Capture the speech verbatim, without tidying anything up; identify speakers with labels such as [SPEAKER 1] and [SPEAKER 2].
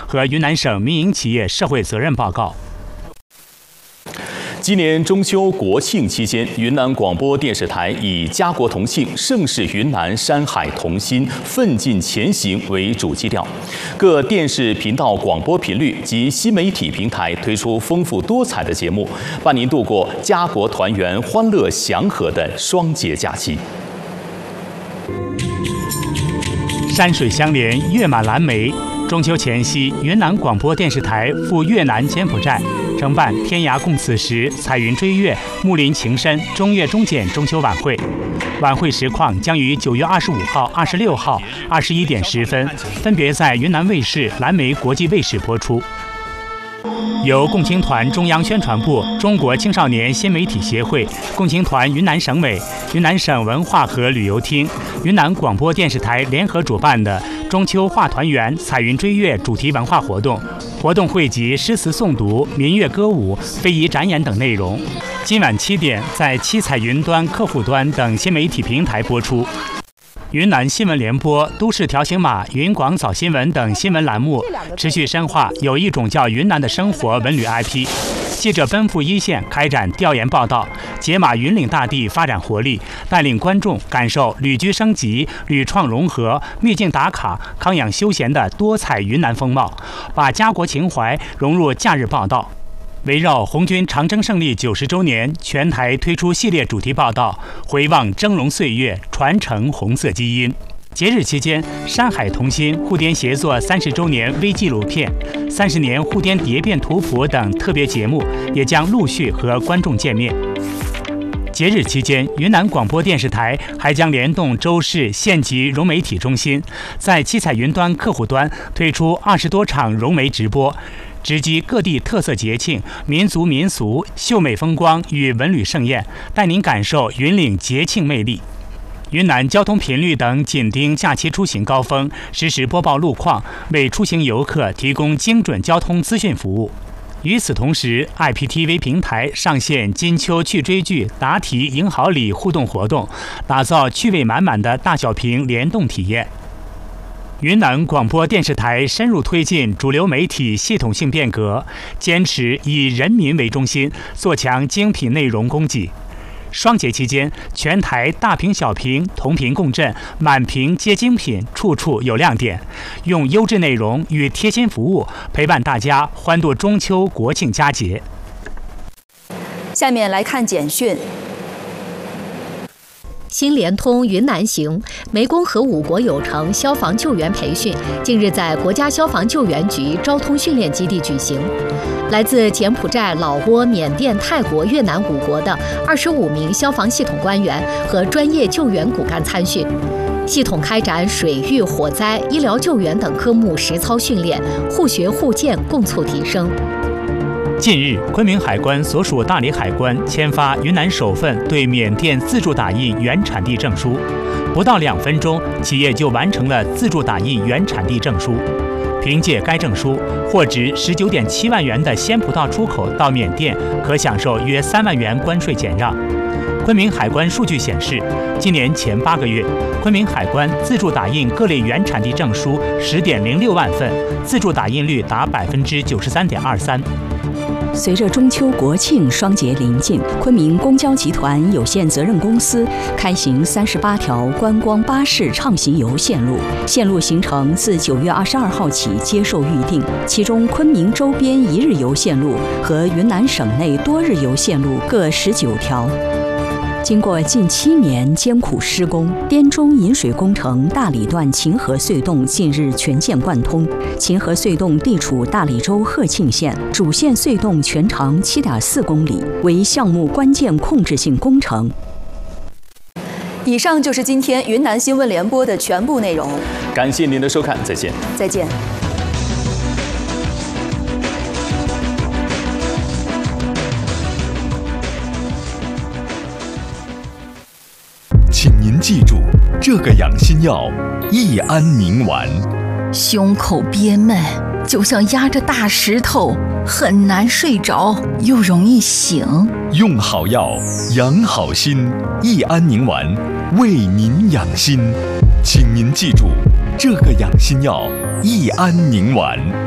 [SPEAKER 1] 和云南省民营企业社会责任报告。
[SPEAKER 2] 今年中秋国庆期间，云南广播电视台以“家国同庆，盛世云南，山海同心，奋进前行”为主基调，各电视频道广播频率及新媒体平台推出丰富多彩的节目，伴您度过家国团圆、欢乐祥和的双节假期。
[SPEAKER 1] 山水相连，月满蓝莓。中秋前夕，云南广播电视台赴越南柬埔寨承办“天涯共此时，彩云追月，木林情深”中越中柬中秋晚会。晚会实况将于九月二十五号、二十六号二十一点十分分别在云南卫视、蓝莓国际卫视播出。由共青团中央宣传部、中国青少年新媒体协会、共青团云南省委、云南省文化和旅游厅、云南广播电视台联合主办的中秋话团圆、彩云追月主题文化活动，活动汇集诗词诵读、民乐歌舞、非遗展演等内容。今晚七点在七彩云端客户端等新媒体平台播出。云南新闻联播、都市条形码、云广早新闻等新闻栏目持续深化有一种叫云南的生活文旅 I P， 记者奔赴一线开展调研报道，解码云岭大地发展活力，带领观众感受旅居升级、旅创融合、秘境打卡、康养休闲的多彩云南风貌，把家国情怀融入假日报道。围绕红军长征胜利九十周年，全台推出系列主题报道，回望峥嵘岁月，传承红色基因。节日期间，山海同心沪滇协作三十周年微纪录片、三十年沪滇蝶变图谱等特别节目也将陆续和观众见面。节日期间，云南广播电视台还将联动州市县级融媒体中心，在七彩云端客户端推出二十多场融媒直播，直击各地特色节庆、民族民俗、秀美风光与文旅盛宴，带您感受云岭节庆魅力。云南交通频率等紧盯假期出行高峰，实时播报路况，为出行游客提供精准交通资讯服务。与此同时 ，I P T V 平台上线金秋趣追剧、答题赢好礼互动活动，打造趣味满满的大小屏联动体验。云南广播电视台深入推进主流媒体系统性变革，坚持以人民为中心，做强精品内容供给。双节期间，全台大屏小屏同频共振，满屏皆精品，处处有亮点。用优质内容与贴心服务陪伴大家欢度中秋国庆佳节。
[SPEAKER 3] 下面来看简讯。
[SPEAKER 4] 新联通云南行湄公河五国有城消防救援培训近日在国家消防救援局昭通训练基地举行。来自柬埔寨、老挝、缅甸、泰国、越南五国的二十五名消防系统官员和专业救援骨干参训，系统开展水域、火灾、医疗救援等科目实操训练，互学互鉴，共促提升。
[SPEAKER 1] 近日，昆明海关所属大理海关签发云南首份对缅甸自助打印原产地证书，不到两分钟，企业就完成了自助打印原产地证书。凭借该证书，货值十九点七万元的鲜葡萄出口到缅甸可享受约三万元关税减让。昆明海关数据显示，今年前八个月，昆明海关自助打印各类原产地证书十点零六万份，自助打印率达百分之九十三点二三。
[SPEAKER 5] 随着中秋国庆双节临近，昆明公交集团有限责任公司开行三十八条观光巴士畅行游线路，线路行程自九月二十二号起接受预定。其中，昆明周边一日游线路和云南省内多日游线路各十九条。经过近七年艰苦施工，滇中引水工程大理段秦河隧洞近日全线贯通。秦河隧洞地处大理州鹤庆县，主线隧洞全长七点四公里，为项目关键控制性工程。
[SPEAKER 3] 以上就是今天云南新闻联播的全部内容。
[SPEAKER 2] 感谢您的收看，再见。
[SPEAKER 3] 再见。
[SPEAKER 6] 请您记住，这个养心药益安宁丸。
[SPEAKER 7] 胸口憋闷，就像压着大石头，很难睡着，又容易醒。
[SPEAKER 6] 用好药，养好心，益安宁丸为您养心。请您记住，这个养心药益安宁丸。